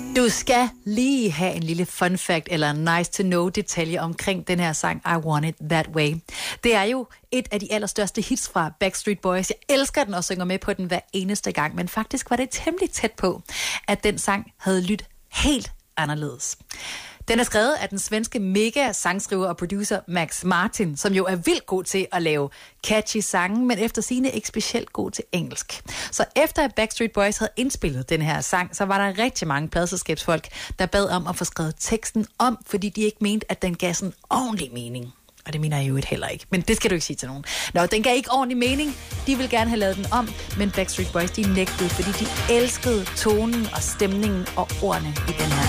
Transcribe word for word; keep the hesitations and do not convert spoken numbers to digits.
Du skal lige have en lille fun fact eller en nice to know detalje omkring den her sang I Want It That Way. Det er jo et af de allerstørste hits fra Backstreet Boys. Jeg elsker den og synger med på den hver eneste gang, men faktisk var det temmelig tæt på, at den sang havde lyttet helt anderledes. Den er skrevet af den svenske mega-sangskriver og producer Max Martin, som jo er vildt god til at lave catchy sange, men efter sigende ikke specielt god til engelsk. Så efter at Backstreet Boys havde indspillet den her sang, så var der rigtig mange pladeselskabsfolk, der bad om at få skrevet teksten om, fordi de ikke mente, at den gav sådan ordentlig mening. Og det mener jeg jo et heller ikke, men det skal du ikke sige til nogen. Nå, den gav ikke ordentlig mening. De ville gerne have lavet den om, men Backstreet Boys, de nægtede, fordi de elskede tonen og stemningen og ordene i den her.